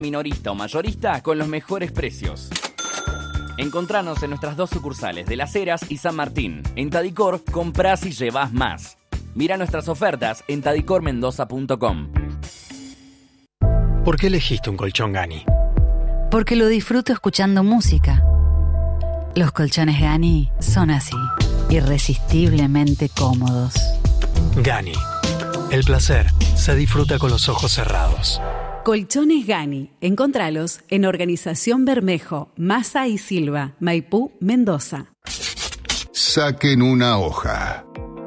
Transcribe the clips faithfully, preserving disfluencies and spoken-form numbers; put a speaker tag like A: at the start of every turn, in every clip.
A: Minorista o mayorista con los mejores precios. Encontranos en nuestras dos sucursales de Las Heras y San Martín. En Tadicor, comprás y llevás más. Mira nuestras ofertas en tadicor mendoza punto com.
B: ¿Por qué elegiste un colchón Gani?
C: Porque lo disfruto escuchando música. Los colchones Gani son así, irresistiblemente cómodos.
B: Gani. El placer se disfruta con los ojos cerrados.
D: Colchones Gani. Encontralos en Organización Bermejo, Massa y Silva, Maipú, Mendoza.
E: Saquen una hoja.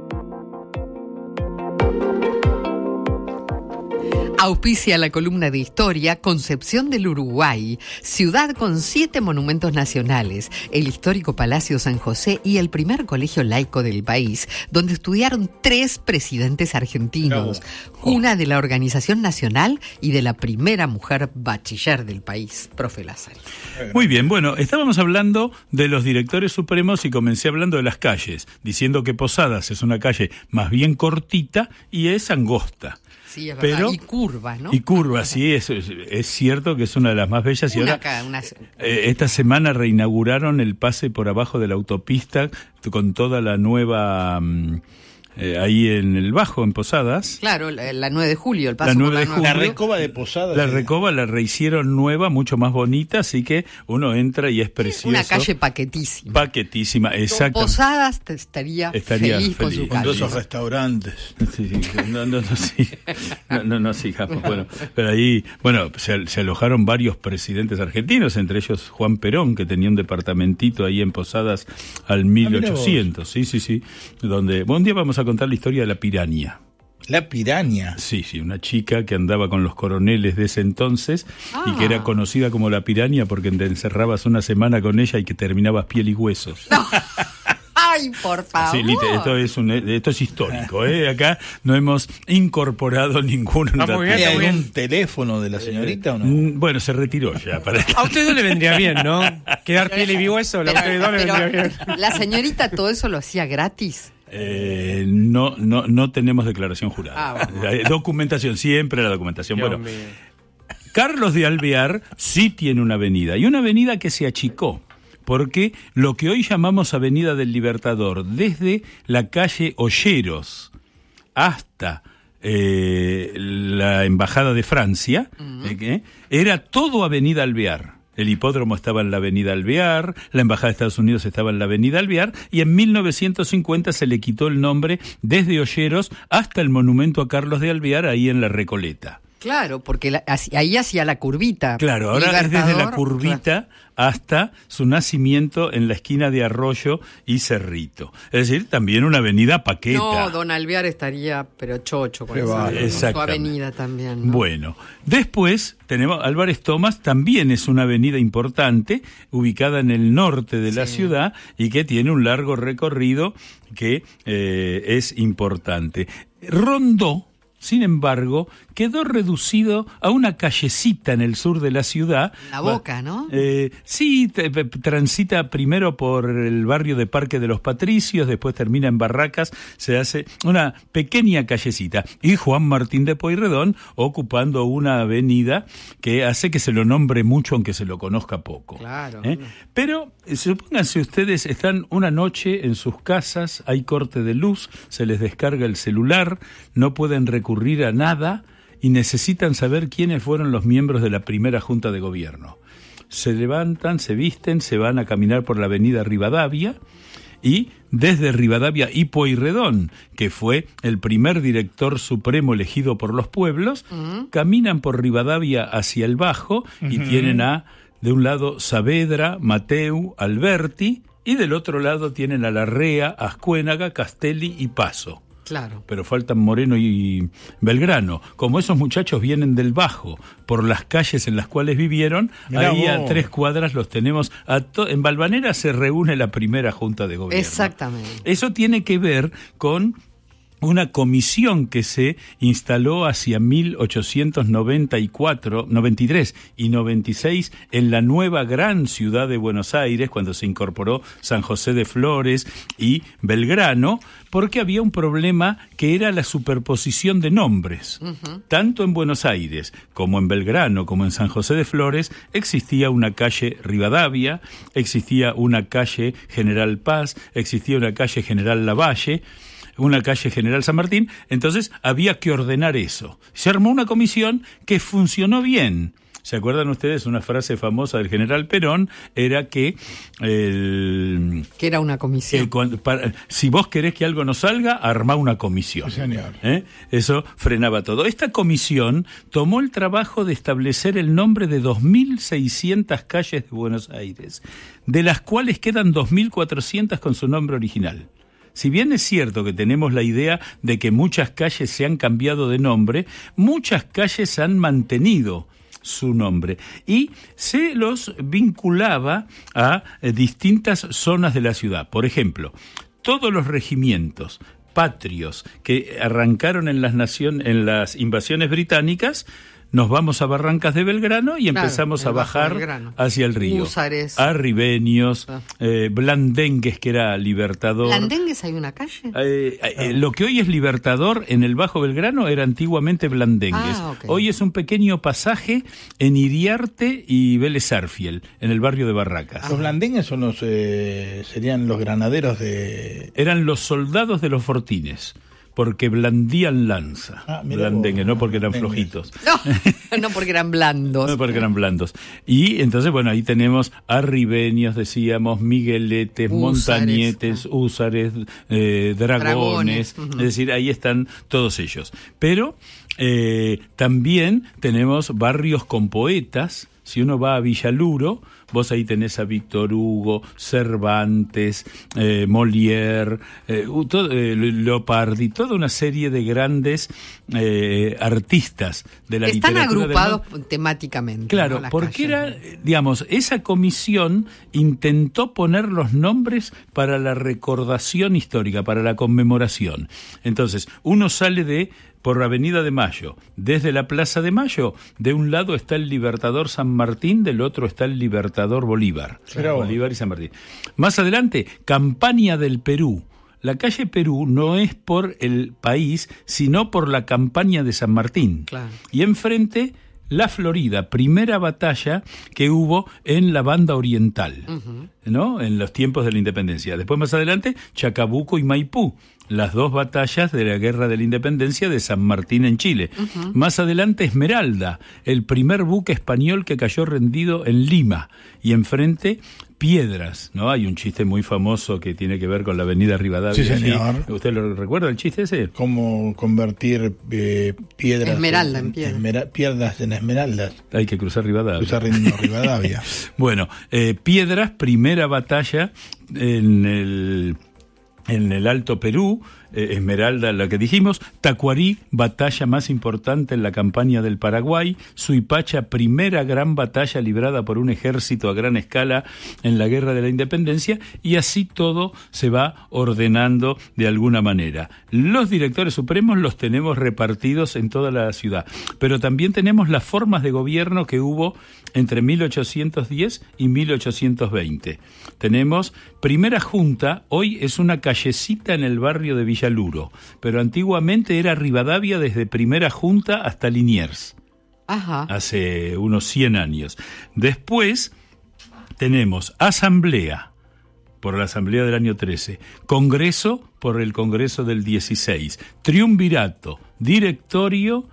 F: Auspicia la columna de historia Concepción del Uruguay, ciudad con siete monumentos nacionales, el histórico Palacio San José y el primer colegio laico del país, donde estudiaron tres presidentes argentinos, Bravo. Una de la Organización Nacional y de la primera mujer bachiller del país, profe Lázaro.
G: Muy bien, bueno, estábamos hablando de los directores supremos y comencé hablando de las calles, diciendo que Posadas es una calle más bien cortita y es angosta.
F: Sí, es verdad. Pero, y curva, ¿no?
G: Y curva, sí, es, es, es cierto que es una de las más bellas. Y
F: una,
G: ahora,
F: una...
G: eh, esta semana reinauguraron el pase por abajo de la autopista con toda la nueva... Um, Eh, ahí en el Bajo, en Posadas.
F: Claro, la, la nueve de julio, el paso
G: la nueve
F: por la
G: de julio.
H: La recoba de Posadas.
G: La recoba la rehicieron nueva, mucho más bonita, así que uno entra y es precioso.
F: Una calle paquetísima.
G: Paquetísima, exacto.
F: Posadas te estaría, estaría feliz, feliz con su
H: con
F: calle.
H: todos esos restaurantes.
G: Sí, sí, no, no, no, sí. No, no, no sigamos. Bueno, pero ahí, bueno, se, se alojaron varios presidentes argentinos, entre ellos Juan Perón, que tenía un departamentito ahí en Posadas al mil ochocientos. Sí, sí, sí. Donde, bueno, un día vamos a contar la historia de la piraña.
H: La piraña.
G: Sí, sí, una chica que andaba con los coroneles de ese entonces ah. y que era conocida como la piraña porque te encerrabas una semana con ella y que terminabas piel y huesos.
F: No. Ay, por favor.
G: Sí, esto es un, esto es histórico, ¿eh? Acá no hemos incorporado ninguno.
H: ¿Hay algún teléfono de la señorita eh, o no?
G: Bueno, se retiró ya. Para
I: a usted no le vendría bien, ¿no? Quedar piel y hueso, a usted no le vendría bien.
F: La señorita todo eso lo hacía gratis.
G: Eh, no, no, no tenemos declaración jurada.
F: Ah, bueno.
G: Documentación, siempre la documentación. Dios bueno, mío. Carlos de Alvear sí tiene una avenida, y una avenida que se achicó, porque lo que hoy llamamos Avenida del Libertador, desde la calle Olleros hasta eh, la Embajada de Francia, uh-huh. eh, era todo Avenida Alvear. El hipódromo estaba en la Avenida Alvear, la Embajada de Estados Unidos estaba en la Avenida Alvear, y en mil novecientos cincuenta se le quitó el nombre desde Olleros hasta el monumento a Carlos de Alvear, ahí en la Recoleta.
F: Claro, porque la, ahí hacía la curvita.
G: Claro, ahora Libertador, es desde la curvita claro. hasta su nacimiento en la esquina de Arroyo y Cerrito. Es decir, también una avenida paqueta.
F: No, don Alvear estaría, pero chocho con esa, ¿no? Su avenida también, ¿no?
G: Bueno, después tenemos Álvarez Tomás, también es una avenida importante, ubicada en el norte de la sí. ciudad y que tiene un largo recorrido que eh, es importante. Rondó, sin embargo, quedó reducido a una callecita en el sur de la ciudad.
F: La Boca, ¿no?
G: Eh, sí, te, te, transita primero por el barrio de Parque de los Patricios, después termina en Barracas, se hace una pequeña callecita. Y Juan Martín de Pueyrredón ocupando una avenida que hace que se lo nombre mucho, aunque se lo conozca poco.
F: Claro.
G: ¿Eh? Pero, supónganse ustedes, están una noche en sus casas, hay corte de luz, se les descarga el celular, no pueden recurrir a nada, y necesitan saber quiénes fueron los miembros de la primera Junta de Gobierno. Se levantan, se visten, se van a caminar por la avenida Rivadavia y desde Rivadavia y Pueyrredón, que fue el primer director supremo elegido por los pueblos, uh-huh. caminan por Rivadavia hacia el Bajo uh-huh. y tienen a, de un lado, Saavedra, Mateu, Alberti, y del otro lado tienen a Larrea, Ascuénaga, Castelli y Paso.
F: Claro.
G: Pero faltan Moreno y Belgrano. Como esos muchachos vienen del Bajo, por las calles en las cuales vivieron, Mirá ahí vos. A tres cuadras los tenemos. A to- en Valvanera se reúne la primera Junta de Gobierno.
F: Exactamente.
G: Eso tiene que ver con una comisión que se instaló hacia mil ochocientos noventa y cuatro, noventa y tres y noventa y seis en la nueva gran ciudad de Buenos Aires, cuando se incorporó San José de Flores y Belgrano, porque había un problema que era la superposición de nombres. Uh-huh. Tanto en Buenos Aires como en Belgrano, como en San José de Flores, existía una calle Rivadavia, existía una calle General Paz, existía una calle General Lavalle, una calle General San Martín. Entonces había que ordenar eso. Se armó una comisión que funcionó bien. ¿Se acuerdan ustedes? Una frase famosa del general Perón era que... El,
F: que era una comisión.
G: Eh, cuando, para, si vos querés que algo no salga, armá una comisión.
H: Sí, señor.
G: ¿Eh? Eso frenaba todo. Esta comisión tomó el trabajo de establecer el nombre de dos mil seiscientas calles de Buenos Aires, de las cuales quedan dos mil cuatrocientas con su nombre original. Si bien es cierto que tenemos la idea de que muchas calles se han cambiado de nombre, muchas calles han mantenido su nombre y se los vinculaba a eh, distintas zonas de la ciudad. Por ejemplo, todos los regimientos patrios que arrancaron en las nación, en las invasiones británicas, nos vamos a Barrancas de Belgrano y empezamos claro, a bajar hacia el río.
F: Húsares.
G: Arribeños, ah. eh, Blandengues, que era Libertador.
F: ¿Blandengues hay una calle?
G: Eh, eh, ah. Lo que hoy es Libertador en el Bajo Belgrano era antiguamente Blandengues. Ah, okay. Hoy es un pequeño pasaje en Iriarte y Vélez Arfiel, en el barrio de Barracas.
H: Ah. Los Blandengues son los, eh, serían los granaderos de...
G: Eran los soldados de los fortines. Porque blandían lanza. Ah, Blandengue, no porque eran flojitos.
F: No, no porque eran blandos.
G: No porque eran blandos. Y entonces, bueno, ahí tenemos arribeños, decíamos, migueletes, húsares, montañetes, húsares, eh, dragones. dragones. Uh-huh. Es decir, ahí están todos ellos. Pero eh, también tenemos barrios con poetas. Si uno va a Villaluro, vos ahí tenés a Víctor Hugo, Cervantes, eh, Molière, eh, todo, eh, Leopardi, toda una serie de grandes eh, artistas de la
F: Están
G: literatura.
F: Están agrupados del... temáticamente.
G: Claro,
F: ¿no?
G: porque era, digamos, esa comisión intentó poner los nombres para la recordación histórica, para la conmemoración. Entonces, uno sale de... por Avenida de Mayo, desde la Plaza de Mayo, de un lado está el Libertador San Martín, del otro está el Libertador Bolívar. Claro. Bolívar y San Martín. Más adelante, Campaña del Perú. La calle Perú no es por el país, sino por la campaña de San Martín. Claro. Y enfrente, la Florida, primera batalla que hubo en la banda oriental, uh-huh. ¿no? En los tiempos de la independencia. Después, más adelante, Chacabuco y Maipú. Las dos batallas de la Guerra de la Independencia de San Martín en Chile. Uh-huh. Más adelante Esmeralda, el primer buque español que cayó rendido en Lima. Y enfrente Piedras, ¿no? Hay un chiste muy famoso que tiene que ver con la avenida Rivadavia.
H: Sí, señor.
G: ¿Usted lo recuerda el chiste ese?
H: ¿Cómo convertir eh, piedras
F: Esmeralda en,
H: en
F: piedras.
H: Esmera, piedras en esmeraldas?
G: Hay que cruzar Rivadavia.
H: Cruzar no, Rivadavia.
G: Bueno, eh, Piedras, primera batalla en el... en el Alto Perú, eh, Esmeralda, la que dijimos, Tacuarí, batalla más importante en la campaña del Paraguay, Suipacha, primera gran batalla librada por un ejército a gran escala en la Guerra de la Independencia, y así todo se va ordenando de alguna manera. Los directores supremos los tenemos repartidos en toda la ciudad, pero también tenemos las formas de gobierno que hubo entre mil ochocientos diez y mil ochocientos veinte. Tenemos primera junta, hoy es una callecita en el barrio de Villaluro, pero antiguamente era Rivadavia desde primera junta hasta Liniers. Ajá. Hace unos cien años. Después tenemos asamblea, por la asamblea del año trece, congreso por el congreso del dieciséis, triunvirato, directorio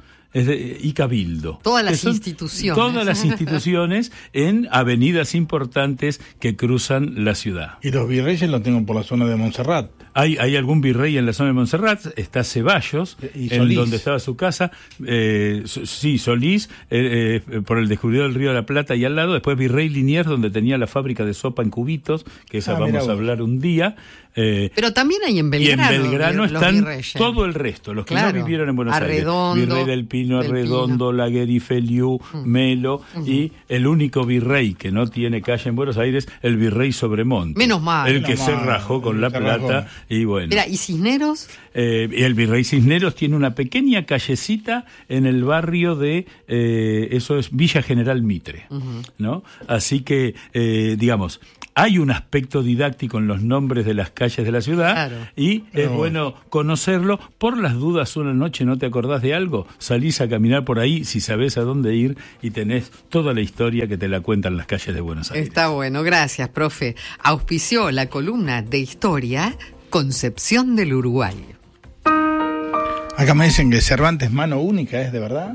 G: y cabildo.
F: Todas las instituciones.
G: Todas las instituciones en avenidas importantes que cruzan la ciudad.
H: Y los virreyes los tengo por la zona de Montserrat.
G: Hay, hay algún virrey en la zona de Montserrat, está Ceballos, en donde estaba su casa, eh, sí, Solís, eh, eh, por el descubridor del Río de la Plata y al lado, después Virrey Liniers, donde tenía la fábrica de sopa en cubitos, que esa ah, vamos a hablar un día.
F: Eh, Pero también hay en Belgrano.
G: Y en Belgrano están todo el resto, los que claro, no vivieron en Buenos
F: Arredondo,
G: Aires. Virrey del Pino, del Arredondo, Pino. Laguer y Feliu, uh-huh. Melo, uh-huh. y el único virrey que no tiene calle en Buenos Aires, el virrey Sobremonte.
F: Menos mal.
G: El
F: menos
G: que
F: mal,
G: se rajó con La Plata Y bueno.
F: Mira, ¿y Cisneros?
G: Eh, el Virrey Cisneros tiene una pequeña callecita en el barrio de, eh, eso es Villa General Mitre, uh-huh. ¿no? Así que, eh, digamos, hay un aspecto didáctico en los nombres de las calles de la ciudad, claro. y es no. bueno conocerlo. Por las dudas, una noche no te acordás de algo, salís a caminar por ahí si sabés a dónde ir y tenés toda la historia que te la cuentan las calles de Buenos Aires.
F: Está bueno, gracias, profe. Auspició la columna de historia Concepción del Uruguay.
H: Acá me dicen que Cervantes mano única, ¿es de verdad?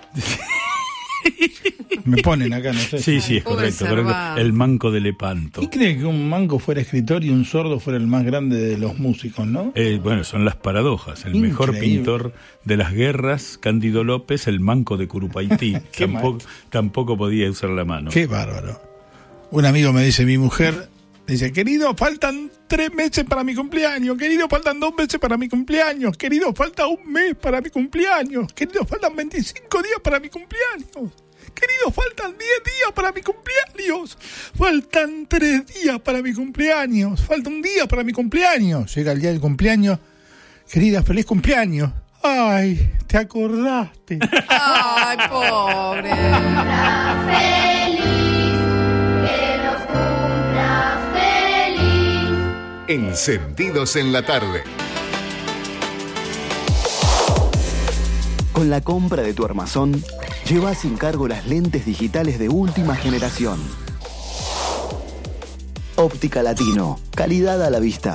H: Me ponen acá, no sé.
G: Sí, sí, es correcto, correcto. El manco de Lepanto.
H: ¿Y cree que un manco fuera escritor y un sordo fuera el más grande de los músicos, no?
G: Eh, bueno, son las paradojas. El Increíble. Mejor pintor de las guerras, Cándido López, el manco de Curupaití. tampoco, tampoco podía usar la mano.
H: Qué bárbaro. Un amigo me dice, mi mujer, dice, querido, faltan tres meses para mi cumpleaños, querido, faltan dos meses para mi cumpleaños, querido, falta un mes para mi cumpleaños, querido, faltan veinticinco días para mi cumpleaños. Querido, faltan diez días para mi cumpleaños. Faltan tres días para mi cumpleaños. Falta un día para mi cumpleaños. Llega el día del cumpleaños. Querida, feliz cumpleaños. Ay, te acordaste.
F: Ay, pobre.
E: Encendidos en la tarde.
J: Con la compra de tu armazón, lleva sin cargo las lentes digitales de última generación. Óptica Latino, calidad a la vista.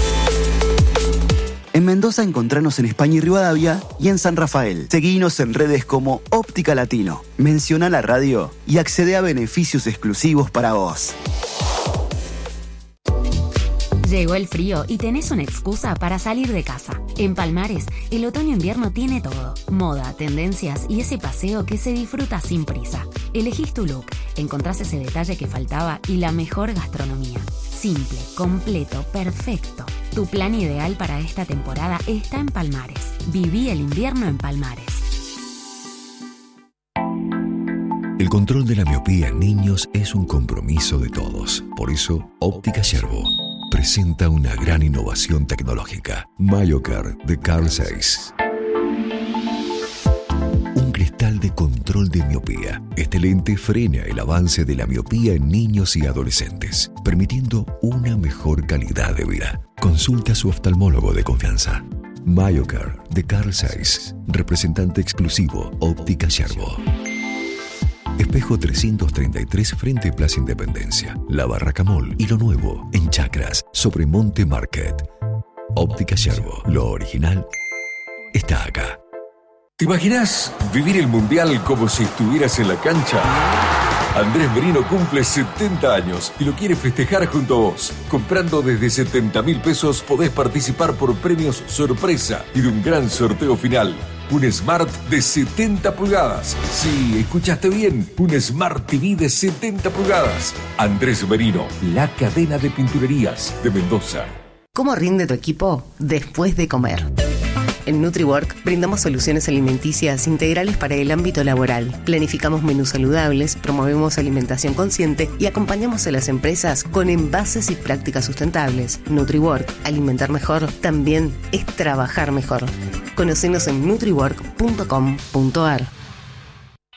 J: En Mendoza encontranos en España y Rivadavia y en San Rafael. Seguinos en redes como Óptica Latino. Menciona la radio y accede a beneficios exclusivos para vos.
K: Llegó el frío y tenés una excusa para salir de casa. En Palmares, el otoño-invierno tiene todo. Moda, tendencias y ese paseo que se disfruta sin prisa. Elegís tu look, encontrás ese detalle que faltaba y la mejor gastronomía. Simple, completo, perfecto. Tu plan ideal para esta temporada está en Palmares. Viví el invierno en Palmares.
L: El control de la miopía en niños es un compromiso de todos. Por eso, Óptica Yerbo presenta una gran innovación tecnológica. MyoCare de Carl Zeiss. Un cristal de control de miopía. Este lente frena el avance de la miopía en niños y adolescentes, permitiendo una mejor calidad de vida. Consulta a su oftalmólogo de confianza. MyoCare de Carl Zeiss, representante exclusivo Óptica Yerbo. Espejo trescientos treinta y tres frente a Plaza Independencia, La Barraca Mall y lo nuevo en Chacras sobre Monte Market. Óptica Yerbo, lo original está acá.
M: ¿Te imaginas vivir el Mundial como si estuvieras en la cancha? Andrés Merino cumple setenta años y lo quiere festejar junto a vos. Comprando desde setenta mil pesos podés participar por premios sorpresa y de un gran sorteo final. Un Smart de setenta pulgadas. Sí, escuchaste bien. Un Smart T V de setenta pulgadas. Andrés Merino, la cadena de pinturerías de Mendoza.
N: ¿Cómo rinde tu equipo después de comer? En NutriWork brindamos soluciones alimenticias integrales para el ámbito laboral. Planificamos menús saludables, promovemos alimentación consciente y acompañamos a las empresas con envases y prácticas sustentables. NutriWork, alimentar mejor, también es trabajar mejor. Conocenos en nutriwork punto com punto ar.